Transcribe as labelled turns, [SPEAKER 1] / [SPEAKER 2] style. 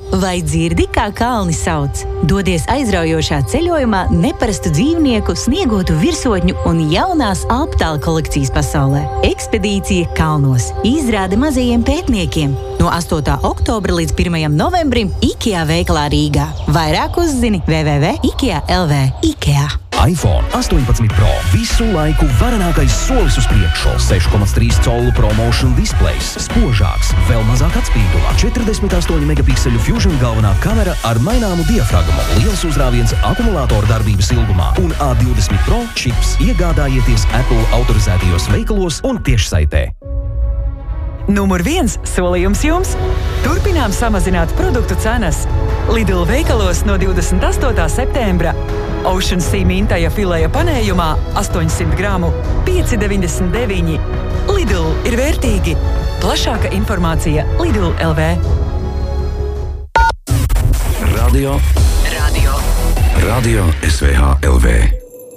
[SPEAKER 1] Vai dzirdi, kā kalni sauc? Dodies aizraujošā ceļojumā neparastu dzīvnieku, sniegotu virsotņu un jaunās alptālu kolekcijas pasaulē. Ekspedīcija kalnos. Izrāde mazajiem pētniekiem. No 8. oktobra līdz 1. novembrim IKEA veikalā Rīgā. Vairāk uzzini www.ikea.lv. IKEA.
[SPEAKER 2] iPhone 18 Pro. Visu laiku varenākais solis uz priekšu. 6,3 colu ProMotion displejs. Spožāks, vēl mazāk atspīduma. 48 megapikseļu Fusion galvenā kamera ar maināmu diafragmu. Liels uzrāviens akumulātoru darbības ilgumā. Un A20 Pro čips iegādājieties Apple autorizētajos veikalos un tiešsaitē.
[SPEAKER 3] Numur 1 solījums jums. Turpinām samazināt produktu cenas. Lidl veikalos no 28. septembra. Ocean Sea mintaja filēja panējumā 800 gramu 5,99. Lidl ir vērtīgi. Plašāka informācija Lidl LV.
[SPEAKER 4] Radio SVH LV.